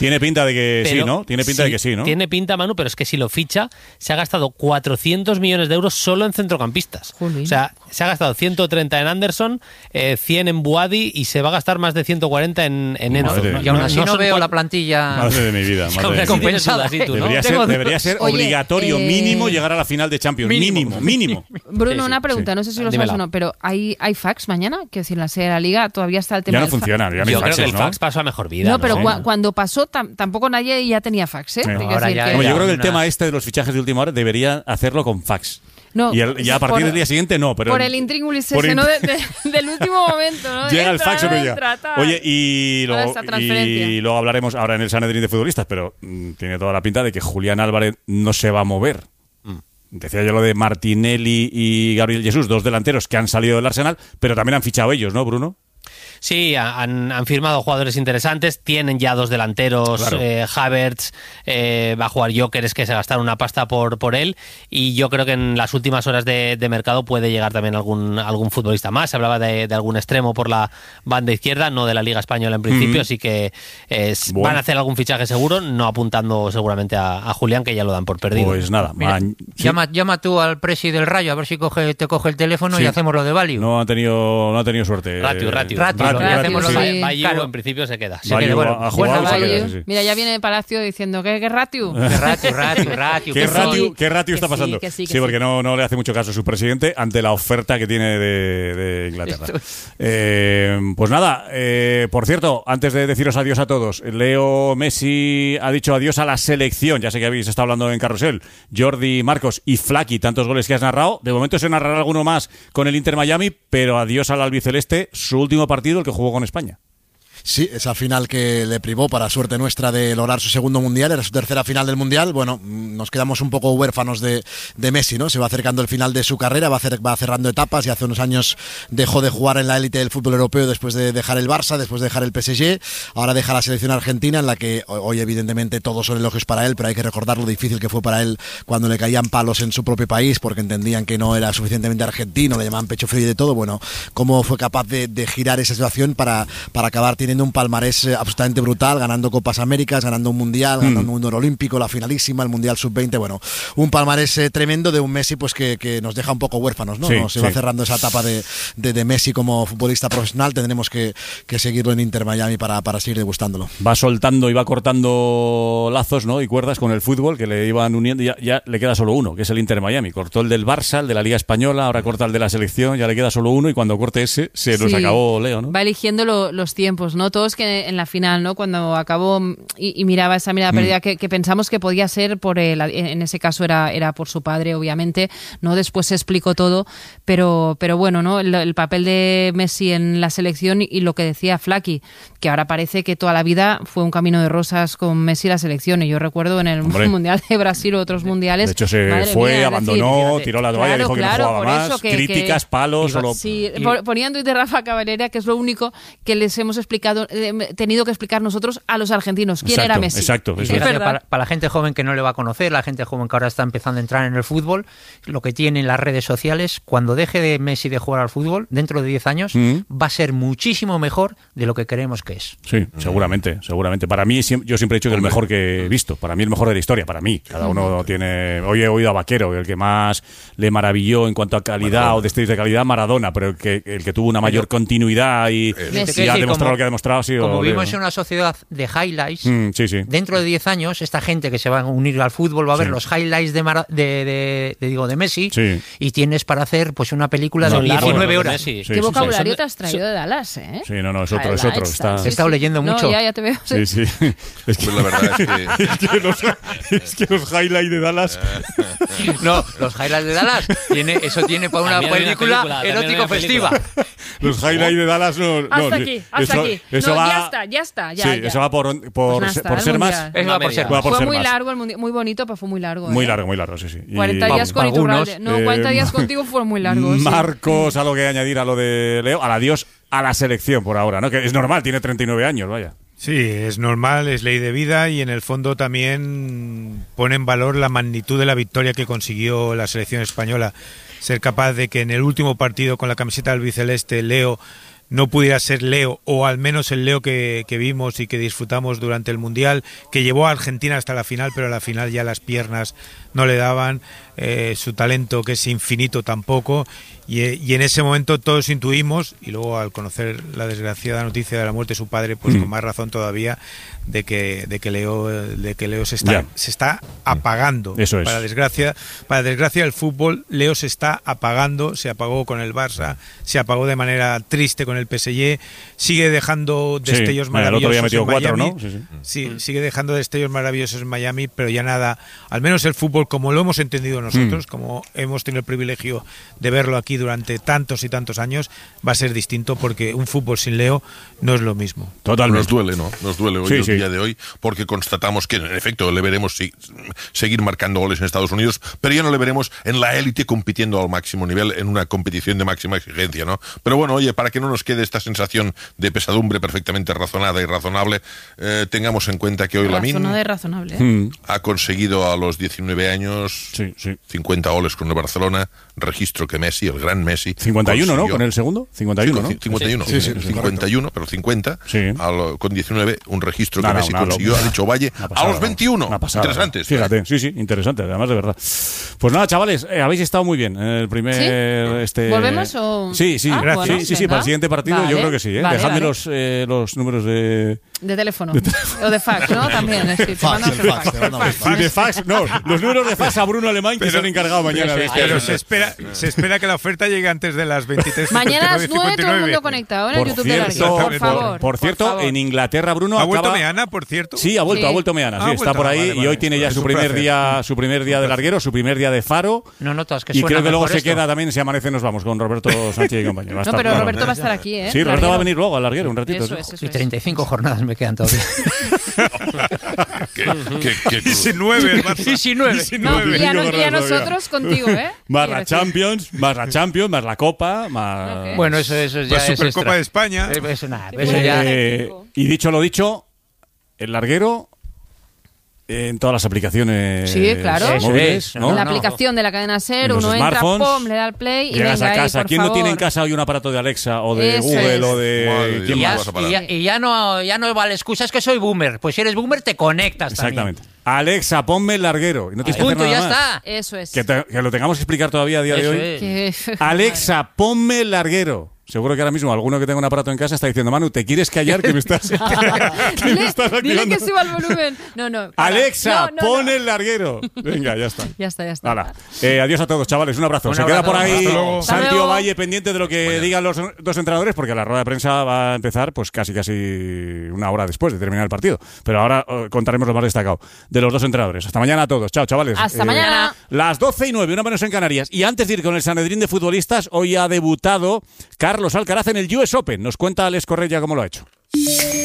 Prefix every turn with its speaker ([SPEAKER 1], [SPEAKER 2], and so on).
[SPEAKER 1] Tiene pinta de que
[SPEAKER 2] pero
[SPEAKER 1] sí, ¿no? Tiene pinta de que sí, ¿no?
[SPEAKER 2] Tiene pinta, Manu, pero es que si lo ficha, se ha gastado 400 millones de euros solo en centrocampistas.
[SPEAKER 3] Jolín.
[SPEAKER 2] O sea, se ha gastado 130 en Anderson, 100 en Buadi y se va a gastar más de 140 en Enzo.
[SPEAKER 1] Madre.
[SPEAKER 4] Y aún así no
[SPEAKER 2] son
[SPEAKER 4] veo
[SPEAKER 2] cua-
[SPEAKER 4] la plantilla
[SPEAKER 1] Madre de mi vida.
[SPEAKER 2] Aún
[SPEAKER 1] Madre de mi
[SPEAKER 2] así
[SPEAKER 1] vida.
[SPEAKER 2] tienes dudas, ¿y tú, no?
[SPEAKER 1] Debería ser
[SPEAKER 3] Oye,
[SPEAKER 1] obligatorio, mínimo, llegar a la final de Champions. Mínimo.
[SPEAKER 3] Bruno,
[SPEAKER 2] Sí, sí,
[SPEAKER 3] una pregunta, no sé si lo sabes
[SPEAKER 2] Dímela.
[SPEAKER 3] o no, pero ¿hay fax mañana? Que si en la serie de la Liga todavía está el tema
[SPEAKER 1] Ya no
[SPEAKER 3] del fax.
[SPEAKER 1] funciona, ya no hay
[SPEAKER 2] Yo creo que
[SPEAKER 1] faxes,
[SPEAKER 2] el
[SPEAKER 1] ¿no?
[SPEAKER 2] fax pasó a mejor vida.
[SPEAKER 3] No, pero
[SPEAKER 1] Sí.
[SPEAKER 3] cuando pasó tampoco nadie ya tenía fax, ¿eh?
[SPEAKER 1] Sí.
[SPEAKER 3] Quiero
[SPEAKER 4] Ahora
[SPEAKER 3] decir
[SPEAKER 4] ya-
[SPEAKER 3] que-
[SPEAKER 1] Hombre, yo creo que el
[SPEAKER 4] una-
[SPEAKER 1] tema este de los fichajes de última hora debería hacerlo con fax.
[SPEAKER 3] No,
[SPEAKER 1] Y ya a partir
[SPEAKER 3] por-
[SPEAKER 1] del día siguiente no, pero...
[SPEAKER 3] por el intríngulis
[SPEAKER 1] por
[SPEAKER 3] ese,
[SPEAKER 1] in-
[SPEAKER 3] ¿no? del último momento, ¿no?
[SPEAKER 1] Llega el
[SPEAKER 3] Entra,
[SPEAKER 1] fax o no llega.
[SPEAKER 3] entra, tal.
[SPEAKER 1] Oye, y
[SPEAKER 3] Toda
[SPEAKER 1] luego,
[SPEAKER 3] esta transferencia.
[SPEAKER 1] y luego hablaremos ahora en el Sanedrín de futbolistas, pero tiene toda la pinta de que Julián Álvarez no se va a mover. Decía yo lo de Martinelli y Gabriel Jesús, dos delanteros que han salido del Arsenal, pero también han fichado ellos, ¿no, Bruno?
[SPEAKER 2] Sí, han firmado jugadores interesantes, tienen ya dos delanteros,
[SPEAKER 1] Claro.
[SPEAKER 2] Havertz, va a jugar Gyökeres, que se gastaron una pasta por él, y yo creo que en las últimas horas de mercado puede llegar también algún futbolista más. Se hablaba de algún extremo por la banda izquierda, no de la Liga Española en principio, así que
[SPEAKER 1] Bueno.
[SPEAKER 2] van a hacer algún fichaje seguro, no apuntando seguramente a Julián, que ya lo dan por perdido.
[SPEAKER 1] Pues nada,
[SPEAKER 4] Mira,
[SPEAKER 1] sí.
[SPEAKER 4] llama tú al presi del Rayo a ver si te coge el teléfono
[SPEAKER 1] Sí.
[SPEAKER 4] y hacemos lo de Value.
[SPEAKER 1] No ha tenido suerte.
[SPEAKER 4] Ratio, hacemos lo de-
[SPEAKER 3] sí.
[SPEAKER 2] Bayu
[SPEAKER 4] Claro.
[SPEAKER 2] en principio se queda.
[SPEAKER 4] Se queda, bueno,
[SPEAKER 1] ha jugado,
[SPEAKER 4] buena
[SPEAKER 1] se
[SPEAKER 3] Valle.
[SPEAKER 1] queda, sí, sí.
[SPEAKER 3] Mira, ya viene Palacio diciendo que ratio.
[SPEAKER 4] Qué ratio.
[SPEAKER 1] ¿Qué ratio está
[SPEAKER 3] que sí,
[SPEAKER 1] pasando?
[SPEAKER 3] que sí, que
[SPEAKER 1] Sí, porque
[SPEAKER 3] sí.
[SPEAKER 1] no le hace mucho caso a su presidente ante la oferta que tiene de Inglaterra. Pues nada, por cierto, antes de deciros adiós a todos, Leo Messi ha dicho adiós a la selección. Ya sé que habéis estado hablando en Carrusel. Jordi, Marcos y Flaky, tantos goles que has narrado. De momento se narrará alguno más con el Inter Miami, pero adiós al albiceleste, su último partido, el que jugó con España.
[SPEAKER 5] Sí, esa final que le privó, para suerte nuestra, de lograr su segundo mundial, era su tercera final del mundial. Bueno, nos quedamos un poco huérfanos de Messi, ¿no? Se va acercando el final de su carrera, va cerrando etapas, y hace unos años dejó de jugar en la élite del fútbol europeo después de dejar el Barça, después de dejar el PSG. Ahora deja la selección argentina, en la que hoy evidentemente todos son elogios para él, pero hay que recordar lo difícil que fue para él cuando le caían palos en su propio país porque entendían que no era suficientemente argentino, le llamaban pecho frío y de todo. Bueno, cómo fue capaz de girar esa situación para acabar teniendo un palmarés absolutamente brutal, ganando Copas Américas, ganando un Mundial, ganando un oro olímpico, la finalísima, el Mundial Sub-20. Bueno, un palmarés tremendo de un Messi pues que nos deja un poco huérfanos, ¿no?
[SPEAKER 1] Sí,
[SPEAKER 5] Se va
[SPEAKER 1] sí.
[SPEAKER 5] cerrando esa etapa de Messi como futbolista profesional. Tendremos que seguirlo en Inter Miami para seguir degustándolo.
[SPEAKER 1] Va soltando y va cortando lazos, ¿no? Y cuerdas con el fútbol que le iban uniendo. Ya le queda solo uno, que es el Inter Miami. Cortó el del Barça, el de la Liga Española, ahora corta el de la selección, ya le queda solo uno, y cuando corte ese se nos
[SPEAKER 3] Sí.
[SPEAKER 1] acabó Leo, ¿no?
[SPEAKER 3] Va eligiendo los tiempos, ¿no? Todos que en la final, ¿no? Cuando acabó y miraba esa mirada perdida que pensamos que podía ser en ese caso era por su padre, obviamente, ¿no? Después se explicó todo, pero bueno, ¿no? El papel de Messi en la selección y lo que decía Flaky, que ahora parece que toda la vida fue un camino de rosas con Messi y la selección. Y yo recuerdo en el
[SPEAKER 1] Hombre.
[SPEAKER 3] Mundial de Brasil o otros mundiales.
[SPEAKER 1] De hecho, se
[SPEAKER 3] madre
[SPEAKER 1] fue,
[SPEAKER 3] mía, es
[SPEAKER 1] abandonó,
[SPEAKER 3] decir,
[SPEAKER 1] tiró la toalla, dijo que no jugaba
[SPEAKER 3] por
[SPEAKER 1] más,
[SPEAKER 3] eso
[SPEAKER 1] críticas, palos, solo...
[SPEAKER 3] Sí, ponía en Twitter Rafa Cavalera que es lo único que les hemos tenido que explicar nosotros a los argentinos quién era Messi.
[SPEAKER 1] Exacto,
[SPEAKER 4] Y
[SPEAKER 1] eso
[SPEAKER 4] gracias
[SPEAKER 3] verdad.
[SPEAKER 4] para la gente joven que no le va a conocer, la gente joven que ahora está empezando a entrar en el fútbol, lo que tiene en las redes sociales, cuando deje de Messi de jugar al fútbol, dentro de 10 años, va a ser muchísimo mejor de lo que creemos que es.
[SPEAKER 1] Sí, seguramente. Para mí, yo siempre he dicho que el mejor que he visto. Para mí, el mejor de la historia. Para mí. Cada uno tiene... Hoy he oído a Vaquero, el que más le maravilló en cuanto a calidad o destellos de calidad, Maradona, pero el que tuvo una mayor continuidad y
[SPEAKER 3] Messi.
[SPEAKER 1] ha
[SPEAKER 4] Sí,
[SPEAKER 1] demostrado
[SPEAKER 4] como-
[SPEAKER 1] lo que ha demostrado ha sido
[SPEAKER 4] Como
[SPEAKER 1] Leo,
[SPEAKER 4] vivimos
[SPEAKER 1] ¿no?
[SPEAKER 4] en una sociedad de highlights,
[SPEAKER 1] Sí.
[SPEAKER 4] dentro de 10 años, esta gente que se va a unir al fútbol va a ver
[SPEAKER 1] Sí.
[SPEAKER 4] los highlights de Messi,
[SPEAKER 1] Sí.
[SPEAKER 4] y tienes para hacer pues una película de
[SPEAKER 2] Son largos
[SPEAKER 4] 19
[SPEAKER 2] los de
[SPEAKER 4] horas.
[SPEAKER 2] Messi.
[SPEAKER 1] Sí,
[SPEAKER 3] ¿Qué vocabulario
[SPEAKER 2] Son-
[SPEAKER 3] te has traído de Dallas, eh?
[SPEAKER 1] Sí, no, es otro. Está...
[SPEAKER 4] He estado leyendo mucho.
[SPEAKER 3] No, ya te veo.
[SPEAKER 1] Sí. Es que,
[SPEAKER 6] Pues la verdad es que...
[SPEAKER 1] es que los highlights de Dallas...
[SPEAKER 4] No, los highlights de Dallas tiene para una
[SPEAKER 2] También hay una
[SPEAKER 4] película
[SPEAKER 2] película, también hay
[SPEAKER 4] erótico
[SPEAKER 2] una película.
[SPEAKER 4] festiva.
[SPEAKER 1] Los highlights de Dallas no...
[SPEAKER 3] Hasta
[SPEAKER 1] sí,
[SPEAKER 3] aquí.
[SPEAKER 1] Eso
[SPEAKER 3] No,
[SPEAKER 1] va...
[SPEAKER 3] ya está.
[SPEAKER 1] Sí, eso va por
[SPEAKER 3] Pues nada, el
[SPEAKER 1] ser más...
[SPEAKER 3] Mundial.
[SPEAKER 4] Eso va por ser.
[SPEAKER 1] Va por
[SPEAKER 3] Fue
[SPEAKER 1] ser
[SPEAKER 3] muy
[SPEAKER 1] más.
[SPEAKER 3] largo el mundial, muy bonito, pero fue muy largo.
[SPEAKER 1] Muy
[SPEAKER 3] ¿eh?
[SPEAKER 1] largo, sí. Y-
[SPEAKER 3] 40 días con
[SPEAKER 4] algunos,
[SPEAKER 3] Iturralde. No, 40 días contigo fueron muy largos. sí.
[SPEAKER 1] Marcos, algo que añadir a lo de Leo. Al adiós a la selección por ahora, ¿no? Que es normal, tiene 39 años, vaya.
[SPEAKER 7] Sí, es normal, es ley de vida, y en el fondo también pone en valor la magnitud de la victoria que consiguió la selección española. Ser capaz de que en el último partido con la camiseta albiceleste Leo no pudiera ser Leo, o al menos el Leo que vimos y que disfrutamos durante el Mundial, que llevó a Argentina hasta la final, pero a la final ya las piernas no le daban, su talento, que es infinito, tampoco, y en ese momento todos intuimos, y luego al conocer la desgraciada noticia de la muerte de su padre, pues con más razón todavía, de que Leo se está apagando.
[SPEAKER 1] Eso es.
[SPEAKER 7] Para desgracia del fútbol, Leo se está apagando, se apagó con el Barça, se apagó de manera triste con el PSG, sigue dejando destellos maravillosos.
[SPEAKER 1] El otro día metió 4,
[SPEAKER 7] Miami,
[SPEAKER 1] ¿no?
[SPEAKER 7] Sí, sigue dejando destellos maravillosos en Miami, pero ya nada, al menos el fútbol como lo hemos entendido nosotros, como hemos tenido el privilegio de verlo aquí durante tantos y tantos años, va a ser distinto, porque un fútbol sin Leo no es lo mismo.
[SPEAKER 1] Totalmente.
[SPEAKER 6] Nos duele, ¿no? Nos duele hoy, el día de hoy, porque constatamos que, en efecto, le veremos seguir marcando goles en Estados Unidos, pero ya no le veremos en la élite compitiendo al máximo nivel en una competición de máxima exigencia, ¿no? Pero bueno, oye, para que no nos quede esta sensación de pesadumbre perfectamente razonada y razonable, tengamos en cuenta que hoy Lamine ha conseguido a los 19 años 50 goles con el Barcelona, registro que Messi, el gran Messi,
[SPEAKER 1] 51, ¿no? Con el segundo, 51, ¿no?
[SPEAKER 6] 51,
[SPEAKER 1] Sí,
[SPEAKER 6] 51, pero 50, con 19, un registro que Messi
[SPEAKER 1] no,
[SPEAKER 6] consiguió, ha dicho Valle, a los 21. Interesante.
[SPEAKER 1] Fíjate, sí, interesante, además de verdad. Pues nada, chavales, habéis estado muy bien en el primer...
[SPEAKER 3] ¿Volvemos o...?
[SPEAKER 1] Sí,
[SPEAKER 3] gracias.
[SPEAKER 1] Bueno, sí, para el siguiente partido yo creo que sí, ¿eh?
[SPEAKER 3] Vale,
[SPEAKER 1] Dejadme los números de
[SPEAKER 3] teléfono. O de fax, ¿no? También. Es decir,
[SPEAKER 1] de fax, no, los números de fax a Bruno Alemán, que se han encargado mañana de
[SPEAKER 7] pero se espera que la oferta llegue antes de las 23.
[SPEAKER 3] Mañana a las 9 todo el mundo conectado en el YouTube de Larguero, por favor.
[SPEAKER 1] Por cierto, en Inglaterra, Bruno
[SPEAKER 7] ¿Ha vuelto Meana, por cierto?
[SPEAKER 1] Sí, ha vuelto Meana, sí, está por ahí, y hoy tiene ya su primer día de Larguero, su primer día de Faro.
[SPEAKER 4] No notas que
[SPEAKER 1] y creo que luego se
[SPEAKER 4] esto.
[SPEAKER 1] queda también, si amanece nos vamos con Roberto Sánchez y compañía.
[SPEAKER 3] No, pero Roberto va a estar aquí, ¿eh?
[SPEAKER 1] Sí, Roberto va a venir luego al Larguero un ratito.
[SPEAKER 4] Y 35 jornadas me quedan todavía.
[SPEAKER 7] 19.
[SPEAKER 3] No, y a nosotros contigo, ¿eh?
[SPEAKER 1] Más la Champions, más la Copa, más...
[SPEAKER 3] Okay.
[SPEAKER 4] Bueno, eso ya
[SPEAKER 7] la
[SPEAKER 4] es
[SPEAKER 7] Supercopa de España.
[SPEAKER 4] Eso nada, eso ya...
[SPEAKER 1] Y dicho lo dicho, el Larguero en todas las aplicaciones móviles, ¿no?
[SPEAKER 3] En la aplicación de la cadena SER, uno entra, pum, le da al play y
[SPEAKER 1] llegas
[SPEAKER 3] venga
[SPEAKER 1] a casa.
[SPEAKER 3] ahí, por
[SPEAKER 1] ¿Quién
[SPEAKER 3] favor.
[SPEAKER 1] no tiene en casa hoy un aparato de Alexa o de Google o de... ¿Quién más?
[SPEAKER 4] Y ya no vale excusa, es que soy boomer. Pues si eres boomer te conectas
[SPEAKER 1] Exactamente.
[SPEAKER 4] también.
[SPEAKER 1] Alexa, ponme el Larguero. Y no tienes que hacer
[SPEAKER 4] Punto,
[SPEAKER 1] nada
[SPEAKER 4] ya
[SPEAKER 1] más.
[SPEAKER 4] está.
[SPEAKER 3] Eso es.
[SPEAKER 1] Que lo tengamos que explicar todavía a día de hoy. Alexa, ponme el Larguero. Seguro que ahora mismo alguno que tenga un aparato en casa está diciendo, Manu, ¿te quieres callar que me estás,
[SPEAKER 3] Dile que suba el volumen. No.
[SPEAKER 1] Alexa, pon el Larguero. Venga, ya está.
[SPEAKER 3] Ya está.
[SPEAKER 1] Hala. Adiós a todos, chavales. Un abrazo. Se queda por ahí Santi Ovalle pendiente de lo que digan los dos entrenadores, porque la rueda de prensa va a empezar pues casi una hora después de terminar el partido. Pero ahora contaremos lo más destacado de los dos entrenadores. Hasta mañana a todos. Chao, chavales.
[SPEAKER 3] Hasta mañana.
[SPEAKER 1] Las 12:09, una menos en Canarias. Y antes de ir con el Sanedrín de futbolistas, hoy ha debutado Carlos Alcaraz en el US Open. Nos cuenta Alex Correia cómo lo ha hecho.